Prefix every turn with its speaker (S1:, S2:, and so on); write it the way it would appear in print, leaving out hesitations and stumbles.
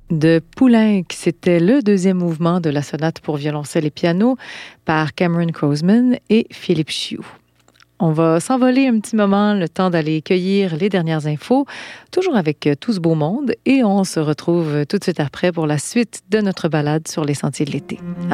S1: de Poulenc. C'était le deuxième mouvement de la sonate pour violoncelle et piano par Cameron Croasman et Philippe Chiou. On va s'envoler un petit moment, le temps d'aller cueillir les dernières infos, toujours avec tout ce beau monde, et on se retrouve tout de suite après pour la suite de notre balade sur les sentiers de l'été.